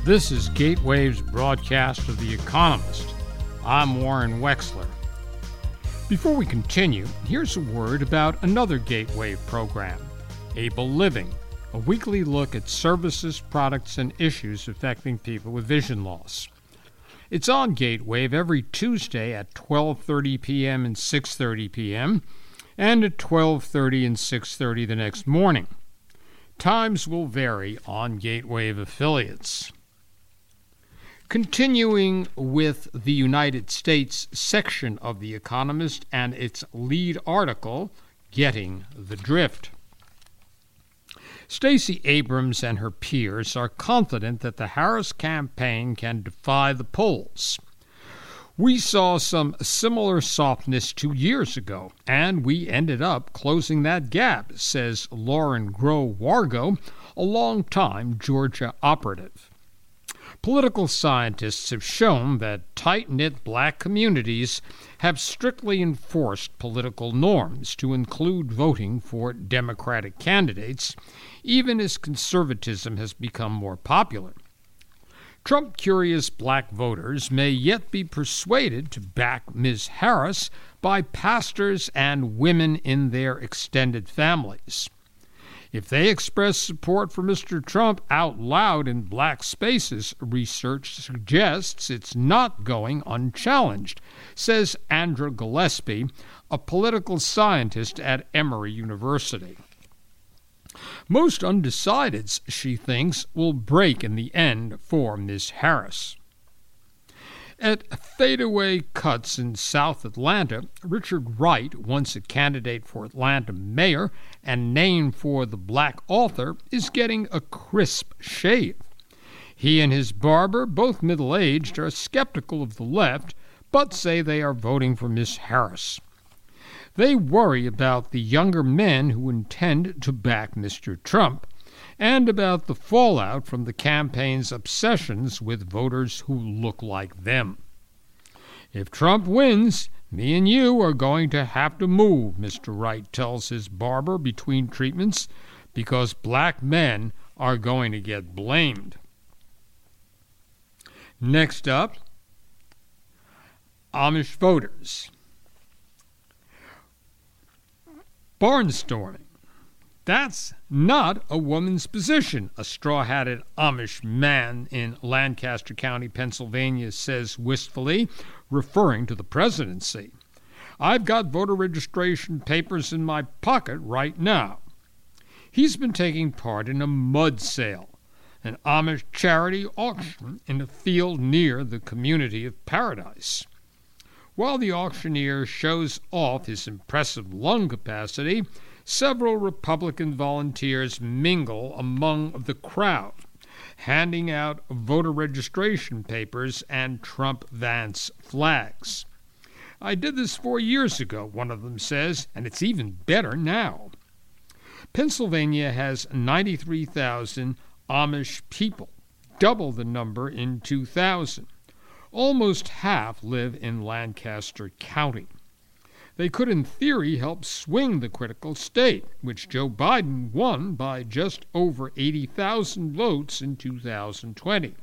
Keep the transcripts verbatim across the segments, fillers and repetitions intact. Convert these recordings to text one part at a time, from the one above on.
This is Gatewave's broadcast of The Economist. I'm Warren Wexler. Before we continue, here's a word about another Gatewave program, Able Living, a weekly look at services, products, and issues affecting people with vision loss. It's on Gatewave every Tuesday at twelve thirty p.m. and six thirty p.m., and at twelve thirty and six thirty the next morning. Times will vary on Gatewave affiliates. Continuing with the United States section of The Economist and its lead article, Getting the Drift. Stacey Abrams and her peers are confident that the Harris campaign can defy the polls. We saw some similar softness two years ago, and we ended up closing that gap, says Lauren Groh-Wargo, a longtime Georgia operative. Political scientists have shown that tight-knit black communities have strictly enforced political norms to include voting for Democratic candidates, even as conservatism has become more popular. Trump-curious black voters may yet be persuaded to back Miz Harris by pastors and women in their extended families. If they express support for Mister Trump out loud in black spaces, research suggests it's not going unchallenged, says Andra Gillespie, a political scientist at Emory University. Most undecideds, she thinks, will break in the end for Miz Harris. At Fadeaway Cuts in South Atlanta, Richard Wright, once a candidate for Atlanta mayor and named for the black author, is getting a crisp shave. He and his barber, both middle-aged, are skeptical of the left, but say they are voting for Miz Harris. They worry about the younger men who intend to back Mister Trump, and about the fallout from the campaign's obsessions with voters who look like them. If Trump wins, me and you are going to have to move, Mister Wright tells his barber between treatments, because black men are going to get blamed. Next up, Amish voters. Barnstorming. That's not a woman's position, a straw-hatted Amish man in Lancaster County, Pennsylvania, says wistfully, referring to the presidency. I've got voter registration papers in my pocket right now. He's been taking part in a mud sale, an Amish charity auction in a field near the community of Paradise. While the auctioneer shows off his impressive lung capacity, several Republican volunteers mingle among the crowd, handing out voter registration papers and Trump-Vance flags. I did this four years ago, one of them says, and it's even better now. Pennsylvania has ninety-three thousand Amish people, double the number in two thousand. Almost half live in Lancaster County. They could, in theory, help swing the critical state, which Joe Biden won by just over eighty thousand votes in two thousand twenty.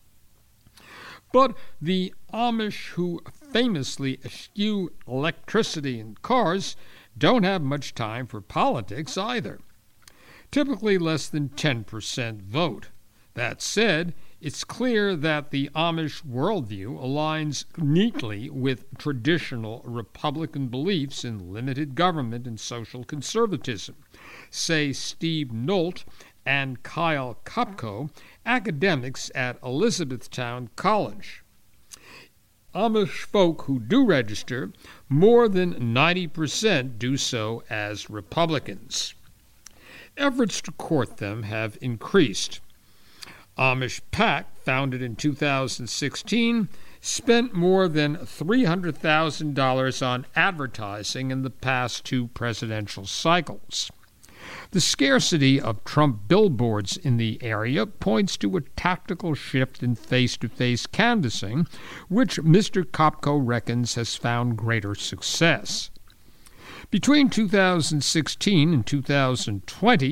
But the Amish, who famously eschew electricity and cars, don't have much time for politics either. Typically less than ten percent vote. That said, it's clear that the Amish worldview aligns neatly with traditional Republican beliefs in limited government and social conservatism, say Steve Nolt and Kyle Kopko, academics at Elizabethtown College. Amish folk who do register, more than ninety percent do so as Republicans. Efforts to court them have increased. Amish PAC, founded in two thousand sixteen, spent more than three hundred thousand dollars on advertising in the past two presidential cycles. The scarcity of Trump billboards in the area points to a tactical shift in face-to-face canvassing, which Mister Kopko reckons has found greater success. Between two thousand sixteen and two thousand twenty,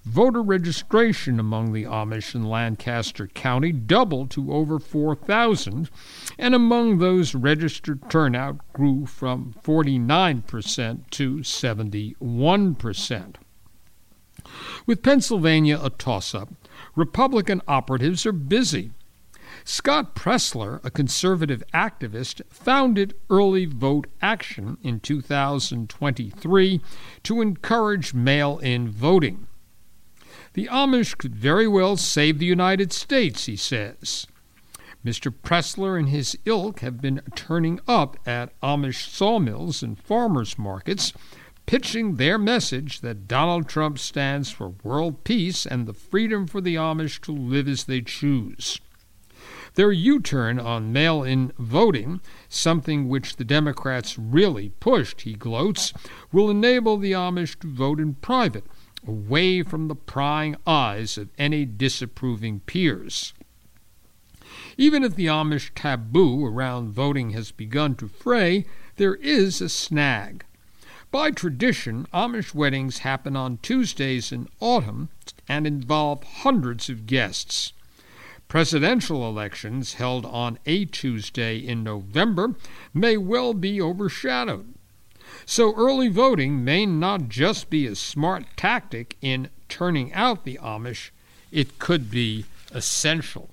voter registration among the Amish in Lancaster County doubled to over four thousand, and among those registered turnout grew from forty-nine percent to seventy-one percent. With Pennsylvania a toss-up, Republican operatives are busy. Scott Pressler, a conservative activist, founded Early Vote Action in two thousand twenty-three to encourage mail-in voting. The Amish could very well save the United States, he says. Mister Pressler and his ilk have been turning up at Amish sawmills and farmers' markets, pitching their message that Donald Trump stands for world peace and the freedom for the Amish to live as they choose. Their U-turn on mail-in voting, something which the Democrats really pushed, he gloats, will enable the Amish to vote in private, away from the prying eyes of any disapproving peers. Even if the Amish taboo around voting has begun to fray, there is a snag. By tradition, Amish weddings happen on Tuesdays in autumn and involve hundreds of guests. Presidential elections held on a Tuesday in November may well be overshadowed. So early voting may not just be a smart tactic in turning out the Amish, it could be essential.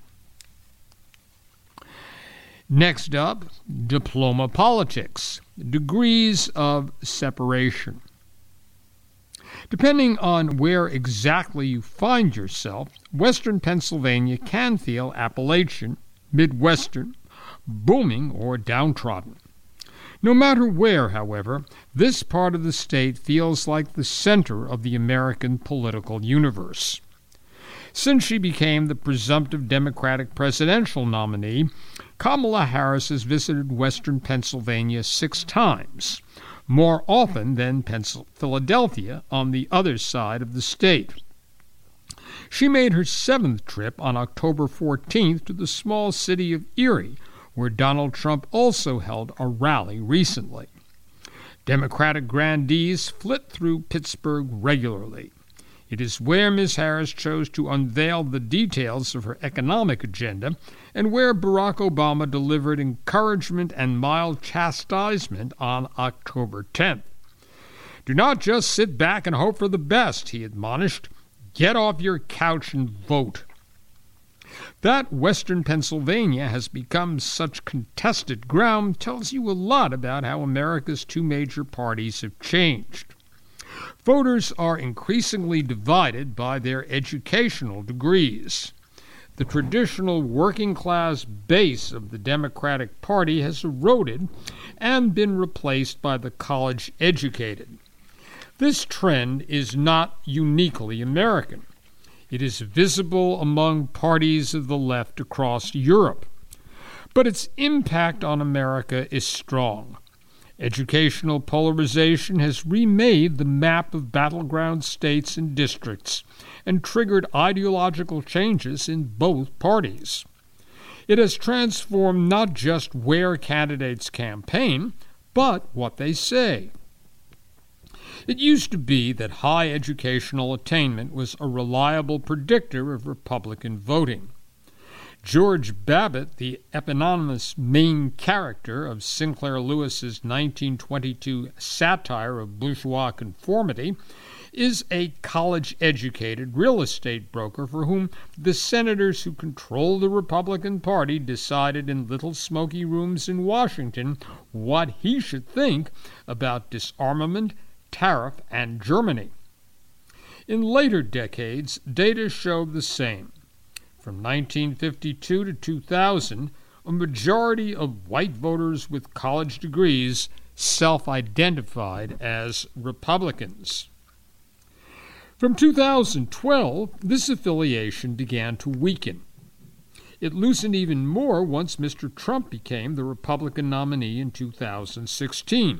Next up, diploma politics, degrees of separation. Depending on where exactly you find yourself, Western Pennsylvania can feel Appalachian, Midwestern, booming, or downtrodden. No matter where, however, this part of the state feels like the center of the American political universe. Since she became the presumptive Democratic presidential nominee, Kamala Harris has visited Western Pennsylvania six times, more often than Philadelphia on the other side of the state. She made her seventh trip on October fourteenth to the small city of Erie, where Donald Trump also held a rally recently. Democratic grandees flit through Pittsburgh regularly. It is where Miz Harris chose to unveil the details of her economic agenda and where Barack Obama delivered encouragement and mild chastisement on October tenth. Do not just sit back and hope for the best, he admonished. Get off your couch and vote. That Western Pennsylvania has become such contested ground tells you a lot about how America's two major parties have changed. Voters are increasingly divided by their educational degrees. The traditional working-class base of the Democratic Party has eroded and been replaced by the college-educated. This trend is not uniquely American. It is visible among parties of the left across Europe. But its impact on America is strong. Educational polarization has remade the map of battleground states and districts and triggered ideological changes in both parties. It has transformed not just where candidates campaign, but what they say. It used to be that high educational attainment was a reliable predictor of Republican voting. George Babbitt, the eponymous main character of Sinclair Lewis's nineteen twenty-two satire of bourgeois conformity, is a college-educated real estate broker for whom the senators who control the Republican Party decided in little smoky rooms in Washington what he should think about disarmament, tariff, and Germany. In later decades, data showed the same. From nineteen fifty-two to two thousand, a majority of white voters with college degrees self-identified as Republicans. From two thousand twelve, this affiliation began to weaken. It loosened even more once Mister Trump became the Republican nominee in two thousand sixteen.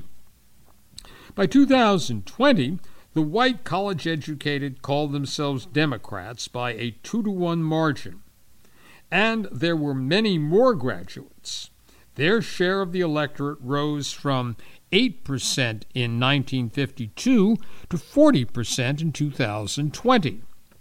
By two thousand twenty, the white college-educated called themselves Democrats by a two to one margin. And there were many more graduates. Their share of the electorate rose from eight percent in nineteen fifty-two to forty percent in two thousand twenty.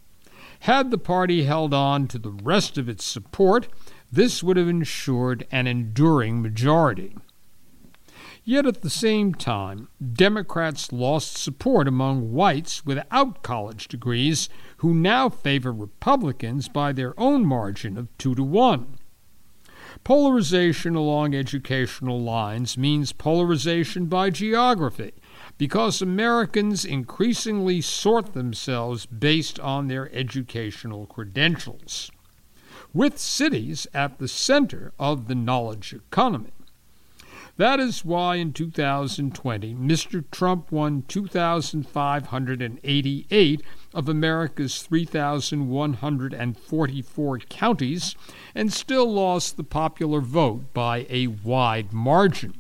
Had the party held on to the rest of its support, this would have ensured an enduring majority. Yet at the same time, Democrats lost support among whites without college degrees who now favor Republicans by their own margin of two to one. Polarization along educational lines means polarization by geography, because Americans increasingly sort themselves based on their educational credentials, with cities at the center of the knowledge economy. That is why in two thousand twenty, Mister Trump won two thousand five hundred eighty-eight of America's three thousand one hundred forty-four counties and still lost the popular vote by a wide margin.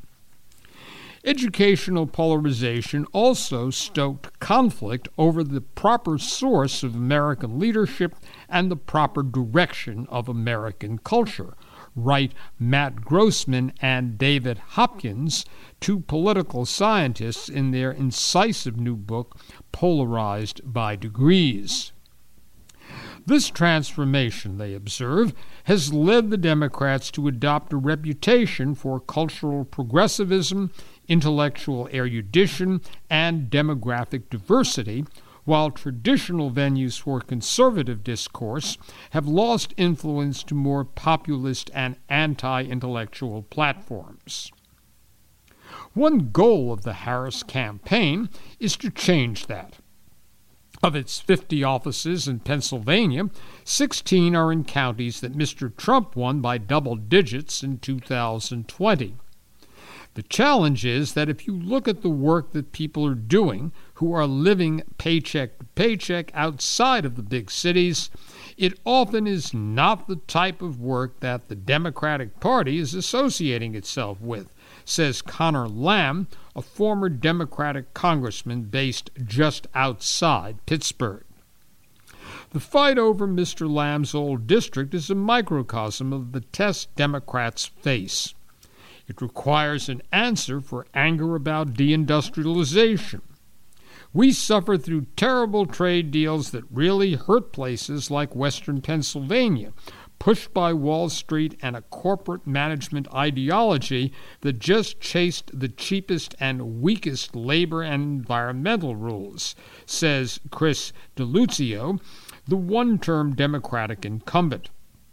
Educational polarization also stoked conflict over the proper source of American leadership and the proper direction of American culture. Write Matt Grossman and David Hopkins, two political scientists, in their incisive new book, Polarized by Degrees. This transformation, they observe, has led the Democrats to adopt a reputation for cultural progressivism, intellectual erudition, and demographic diversity, while traditional venues for conservative discourse have lost influence to more populist and anti-intellectual platforms. One goal of the Harris campaign is to change that. Of its fifty offices in Pennsylvania, sixteen are in counties that Mister Trump won by double digits in two thousand twenty. The challenge is that if you look at the work that people are doing who are living paycheck to paycheck outside of the big cities, it often is not the type of work that the Democratic Party is associating itself with, says Connor Lamb, a former Democratic congressman based just outside Pittsburgh. The fight over Mister Lamb's old district is a microcosm of the test Democrats face. It requires an answer for anger about deindustrialization. We suffer through terrible trade deals that really hurt places like Western Pennsylvania, pushed by Wall Street and a corporate management ideology that just chased the cheapest and weakest labor and environmental rules, says Chris DeLuzio, the one-term Democratic incumbent.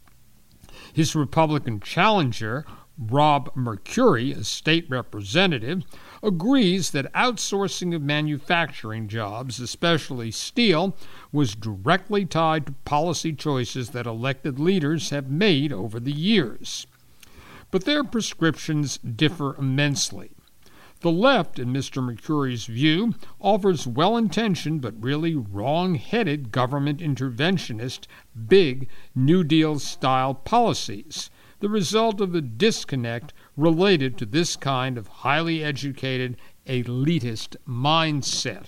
His Republican challenger, Rob Mercuri, a state representative, agrees that outsourcing of manufacturing jobs, especially steel, was directly tied to policy choices that elected leaders have made over the years. But their prescriptions differ immensely. The left, in Mister Mercuri's view, offers well-intentioned but really wrong-headed government interventionist, big New Deal-style policies, the result of a disconnect related to this kind of highly educated, elitist mindset.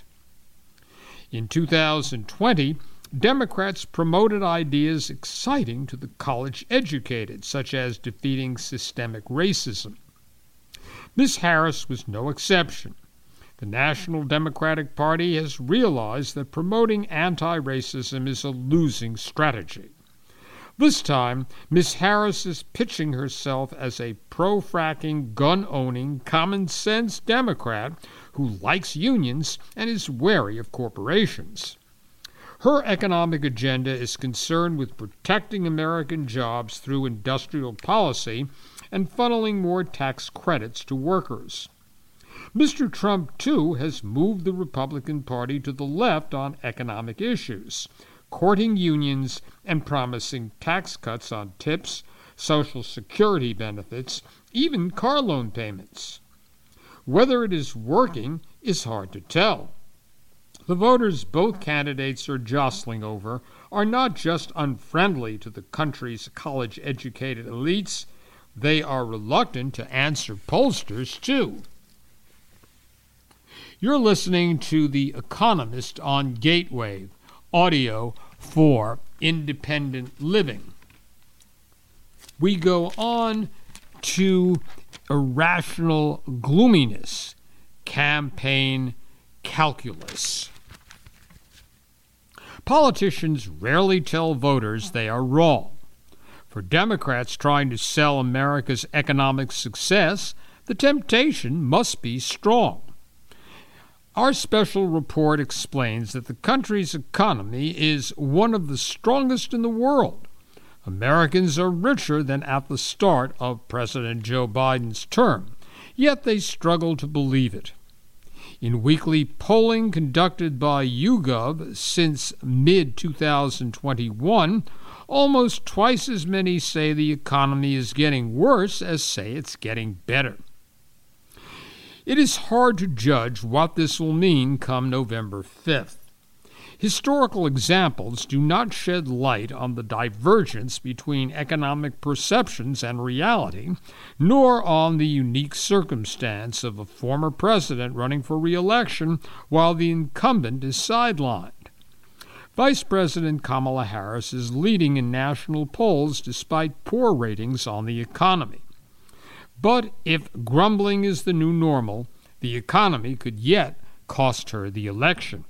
In two thousand twenty, Democrats promoted ideas exciting to the college-educated, such as defeating systemic racism. Miz Harris was no exception. The National Democratic Party has realized that promoting anti-racism is a losing strategy. This time, Miz Harris is pitching herself as a pro-fracking, gun-owning, common-sense Democrat who likes unions and is wary of corporations. Her economic agenda is concerned with protecting American jobs through industrial policy and funneling more tax credits to workers. Mister Trump, too, has moved the Republican Party to the left on economic issues, courting unions and promising tax cuts on tips, Social Security benefits, even car loan payments. Whether it is working is hard to tell. The voters both candidates are jostling over are not just unfriendly to the country's college-educated elites, they are reluctant to answer pollsters, too. You're listening to The Economist on Gateway, audio for independent living. We go on to irrational gloominess, campaign calculus. Politicians rarely tell voters they are wrong. For Democrats trying to sell America's economic success, the temptation must be strong. Our special report explains that the country's economy is one of the strongest in the world. Americans are richer than at the start of President Joe Biden's term, yet they struggle to believe it. In weekly polling conducted by YouGov since mid twenty twenty-one, almost twice as many say the economy is getting worse as say it's getting better. It is hard to judge what this will mean come November fifth. Historical examples do not shed light on the divergence between economic perceptions and reality, nor on the unique circumstance of a former president running for re-election while the incumbent is sidelined. Vice President Kamala Harris is leading in national polls despite poor ratings on the economy. But if grumbling is the new normal, the economy could yet cost her the election.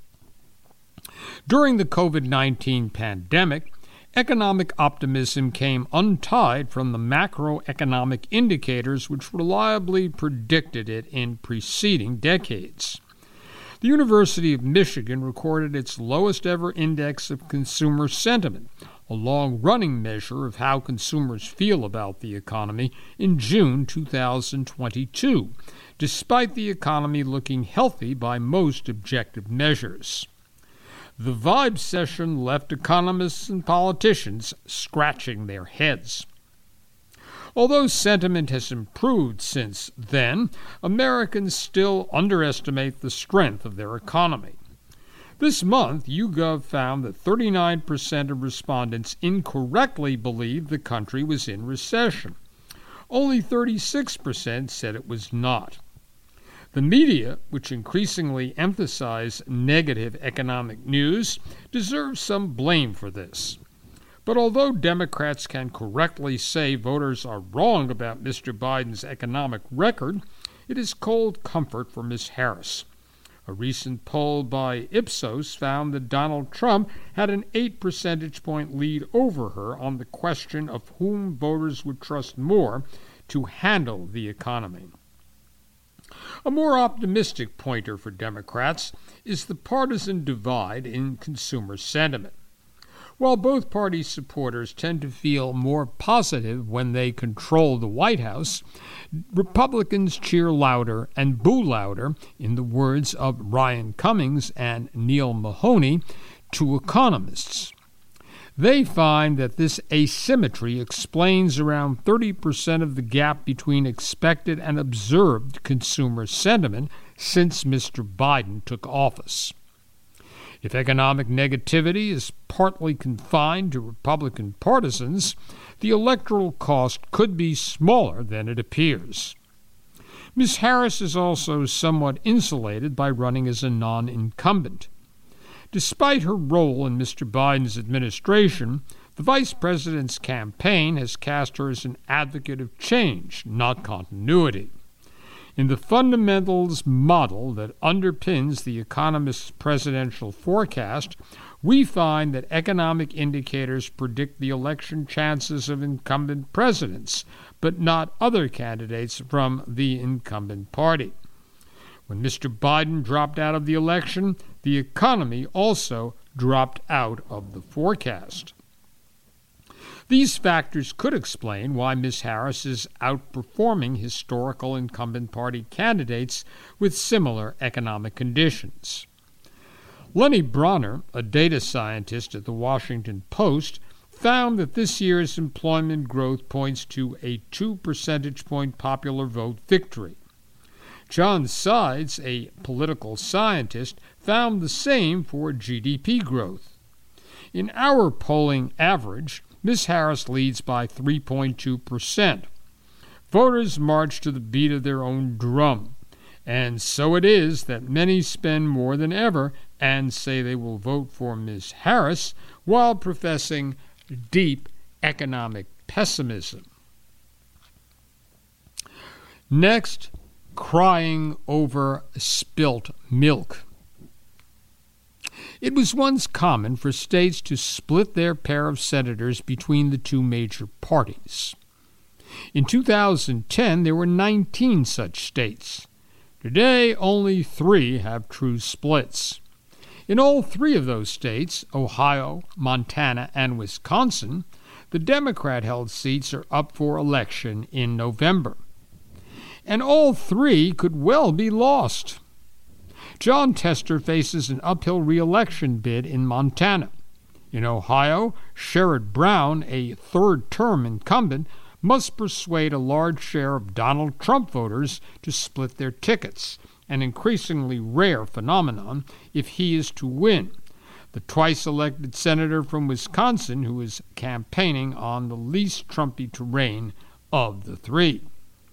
During the covid nineteen pandemic, economic optimism came untied from the macroeconomic indicators which reliably predicted it in preceding decades. The University of Michigan recorded its lowest ever index of consumer sentiment, a long-running measure of how consumers feel about the economy, in June two thousand twenty-two, despite the economy looking healthy by most objective measures. The vibe session left economists and politicians scratching their heads. Although sentiment has improved since then, Americans still underestimate the strength of their economy. This month, YouGov found that thirty-nine percent of respondents incorrectly believed the country was in recession. Only thirty-six percent said it was not. The media, which increasingly emphasize negative economic news, deserves some blame for this. But although Democrats can correctly say voters are wrong about Mister Biden's economic record, it is cold comfort for Miz Harris. A recent poll by Ipsos found that Donald Trump had an eight percentage point lead over her on the question of whom voters would trust more to handle the economy. A more optimistic pointer for Democrats is the partisan divide in consumer sentiment. While both party supporters tend to feel more positive when they control the White House, Republicans cheer louder and boo louder, in the words of Ryan Cummings and Neil Mahoney, to economists. They find that this asymmetry explains around thirty percent of the gap between expected and observed consumer sentiment since Mister Biden took office. If economic negativity is partly confined to Republican partisans, the electoral cost could be smaller than it appears. Miz Harris is also somewhat insulated by running as a non-incumbent. Despite her role in Mister Biden's administration, the vice president's campaign has cast her as an advocate of change, not continuity. In the fundamentals model that underpins the Economist's presidential forecast, we find that economic indicators predict the election chances of incumbent presidents, but not other candidates from the incumbent party. When Mister Biden dropped out of the election, the economy also dropped out of the forecast. These factors could explain why Miz Harris is outperforming historical incumbent party candidates with similar economic conditions. Lenny Bronner, a data scientist at the Washington Post, found that this year's employment growth points to a two percentage point popular vote victory. John Sides, a political scientist, found the same for G D P growth. In our polling average, Miz Harris leads by three point two percent. Voters march to the beat of their own drum, and so it is that many spend more than ever and say they will vote for Miz Harris while professing deep economic pessimism. Next, crying over spilt milk. It was once common for states to split their pair of senators between the two major parties. In two thousand ten, there were nineteen such states. Today, only three have true splits. In all three of those states, Ohio, Montana, and Wisconsin, the Democrat-held seats are up for election in November. And all three could well be lost. Jon Tester faces an uphill re-election bid in Montana. In Ohio, Sherrod Brown, a third-term incumbent, must persuade a large share of Donald Trump voters to split their tickets, an increasingly rare phenomenon if he is to win. The twice-elected senator from Wisconsin, who is campaigning on the least Trumpy terrain of the three.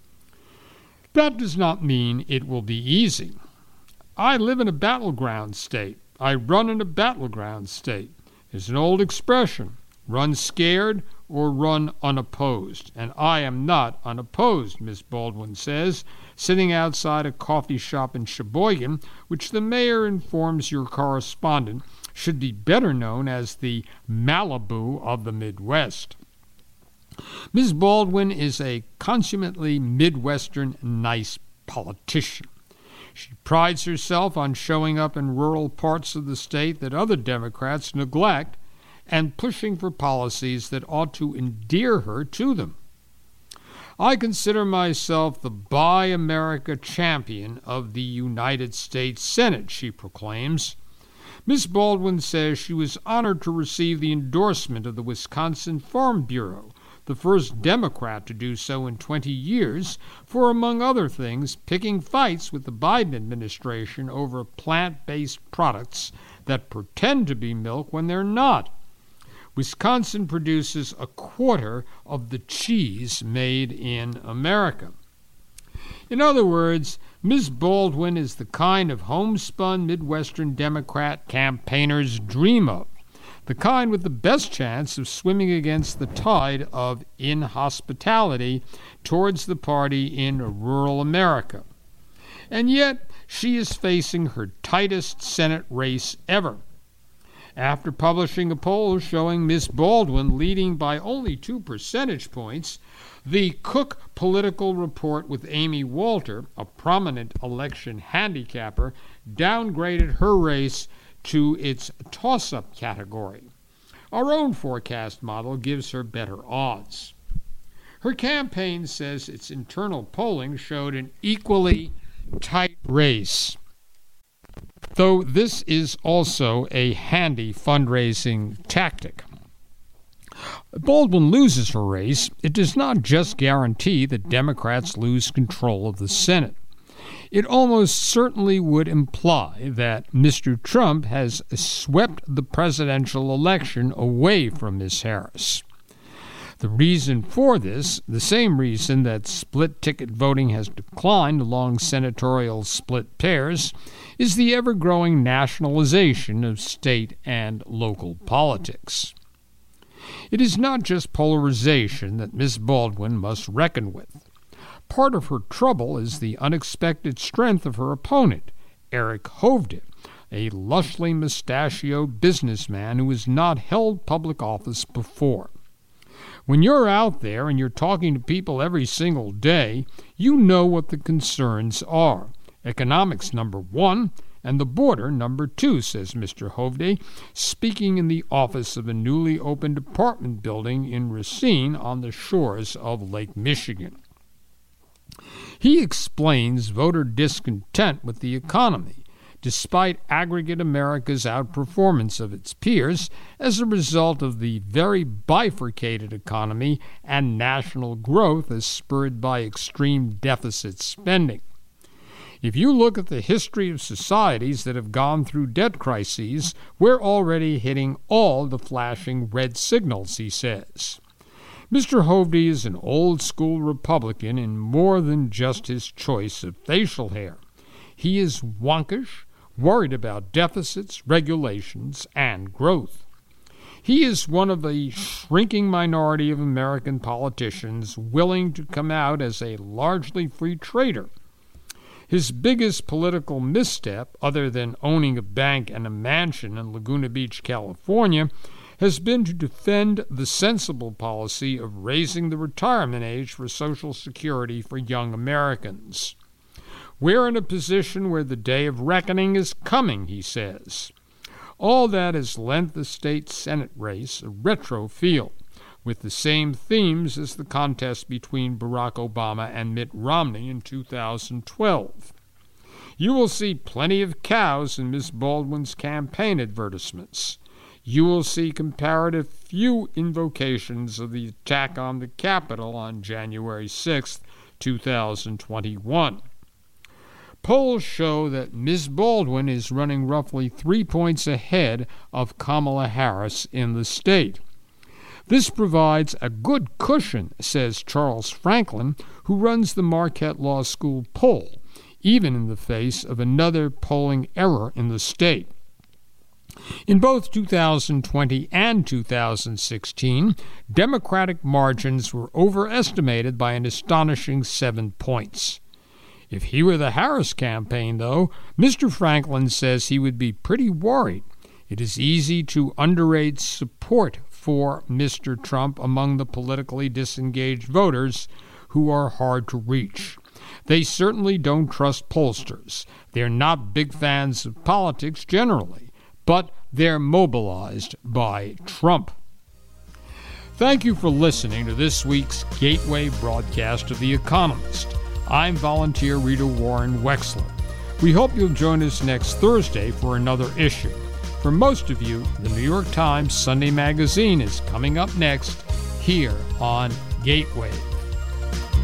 That does not mean it will be easy. I live in a battleground state. I run in a battleground state. There's an old expression, run scared or run unopposed. And I am not unopposed, Miss Baldwin says, sitting outside a coffee shop in Sheboygan, which the mayor informs your correspondent should be better known as the Malibu of the Midwest. Miz Baldwin is a consummately Midwestern nice politician. She prides herself on showing up in rural parts of the state that other Democrats neglect and pushing for policies that ought to endear her to them. I consider myself the Buy America champion of the United States Senate, she proclaims. Miz Baldwin says she was honored to receive the endorsement of the Wisconsin Farm Bureau, the first Democrat to do so in twenty years, for, among other things, picking fights with the Biden administration over plant-based products that pretend to be milk when they're not. Wisconsin produces a quarter of the cheese made in America. In other words, Miz Baldwin is the kind of homespun Midwestern Democrat campaigners dream of, the kind with the best chance of swimming against the tide of inhospitality towards the party in rural America. And yet, she is facing her tightest Senate race ever. After publishing a poll showing Miz Baldwin leading by only two percentage points, the Cook Political Report with Amy Walter, a prominent election handicapper, downgraded her race to its toss-up category. Our own forecast model gives her better odds. Her campaign says its internal polling showed an equally tight race, though this is also a handy fundraising tactic. Baldwin loses her race, it does not just guarantee that Democrats lose control of the Senate. It almost certainly would imply that Mister Trump has swept the presidential election away from Miz Harris. The reason for this, the same reason that split-ticket voting has declined along senatorial split pairs, is the ever-growing nationalization of state and local politics. It is not just polarization that Miz Baldwin must reckon with. Part of her trouble is the unexpected strength of her opponent, Eric Hovde, a lushly mustachioed businessman who has not held public office before. When you're out there and you're talking to people every single day, you know what the concerns are. Economics, number one, and the border, number two, says Mister Hovde, speaking in the office of a newly opened apartment building in Racine on the shores of Lake Michigan. He explains voter discontent with the economy, despite aggregate America's outperformance of its peers as a result of the very bifurcated economy and national growth as spurred by extreme deficit spending. If you look at the history of societies that have gone through debt crises, we're already hitting all the flashing red signals, he says. Mister Hovde is an old-school Republican in more than just his choice of facial hair. He is wonkish, worried about deficits, regulations, and growth. He is one of a shrinking minority of American politicians willing to come out as a largely free trader. His biggest political misstep, other than owning a bank and a mansion in Laguna Beach, California, has been to defend the sensible policy of raising the retirement age for Social Security for young Americans. We're in a position where the day of reckoning is coming, he says. All that has lent the state Senate race a retro feel, with the same themes as the contest between Barack Obama and Mitt Romney in two thousand twelve. You will see plenty of cows in Miz Baldwin's campaign advertisements. You will see comparative few invocations of the attack on the Capitol on January sixth, two thousand twenty-one. Polls show that Miz Baldwin is running roughly three points ahead of Kamala Harris in the state. This provides a good cushion, says Charles Franklin, who runs the Marquette Law School poll, even in the face of another polling error in the state. In both two thousand twenty and two thousand sixteen, Democratic margins were overestimated by an astonishing seven points. If he were the Harris campaign, though, Mister Franklin says he would be pretty worried. It is easy to underrate support for Mister Trump among the politically disengaged voters who are hard to reach. They certainly don't trust pollsters. They're not big fans of politics generally, but they're mobilized by Trump. Thank you for listening to this week's Gateway broadcast of The Economist. I'm volunteer reader Warren Wexler. We hope you'll join us next Thursday for another issue. For most of you, the New York Times Sunday Magazine is coming up next here on Gateway.